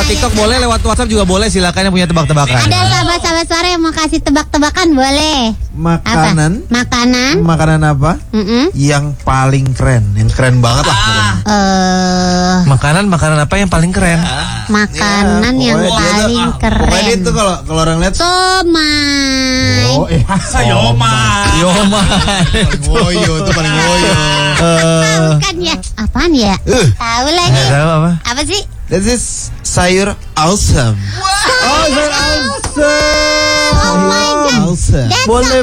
TikTok boleh, lewat WhatsApp juga boleh. Silakan yang punya tebak-tebakan. Ada sahabat-sahabat suara yang mau kasih tebak-tebakan boleh. Makanan. Apa? Makanan. Makanan apa? Yang paling keren, yang keren banget lah pokoknya. Makanan apa yang paling keren? Makanan yang paling keren. Pokoknya itu kalau orang lihat. Somai. Oh, Yomai. Ngoyo itu paling ngoyo. Bukan ya? Apaan ya? Tahu lagi. Tahu apa? Apa sih? This is sayur awesome. Oh, sayur awesome. Oh my god. Awesome. Boleh.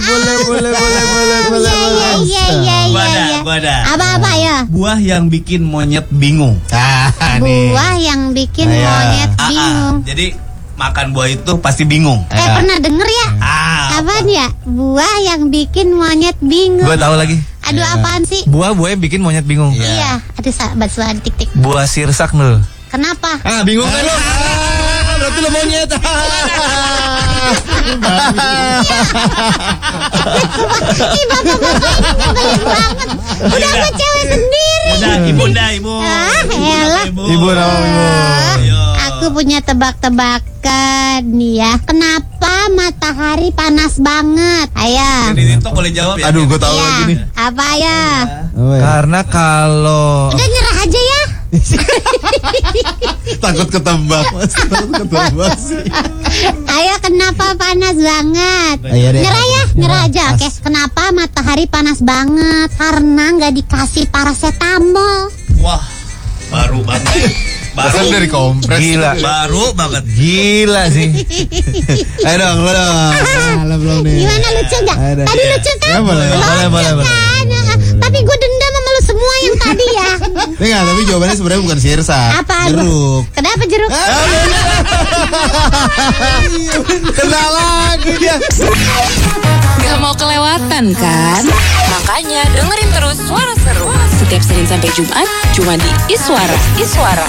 Gua ada. Apa ya? Buah yang bikin monyet bingung. Buah yang bikin monyet bingung. Jadi makan buah itu pasti bingung. Pernah denger ya? Apaan ya? Buah yang bikin monyet bingung. Gue tahu lagi. Aduh, apaan sih? Buah yang bikin monyet bingung. Iya, ada sahabat suara tik-tik. Buah sirsak nul. Kenapa? Bingung kan lo? Berarti lo monyet. Ih, bapak-bapak ini nyebelin banget. Udah sama cewek sendiri. Udah, ibu. Elah. Ibu namanya. Aku punya tebak-tebakan nih ya. Kenapa matahari panas banget? Ayo. Ini tuh boleh jawab ya. Aduh, gue tahu Iya. lagi nih. Apa ya? Karena kalau Udah nyerah aja ya. Takut ketebak, Mas. Takut ketebak sih. Ayo, kenapa panas banget? Ayo deh. Nyerah ya, nyerah aja. Oke. Kenapa matahari panas banget? Karena nggak dikasih paracetamol. Wah, baru banget. Kan dari kompres. gila. Baru banget. Gila sih. Ayo dong, lo dong. Belum nih. Gimana, lucu nggak? Ayo deh. Tadi lucu kan? Ya, boleh. Lucu kan? Tapi gue dendam sama lu semua yang tadi ya. Enggak, tapi jawabannya sebenarnya bukan sirsak. Apaan? Jeruk. Kenapa jeruk? Kena lagi dia. Gak mau kelewatan kan? Makanya dengerin terus Suara Seru setiap Senin sampai Jumat cuma di Iswara.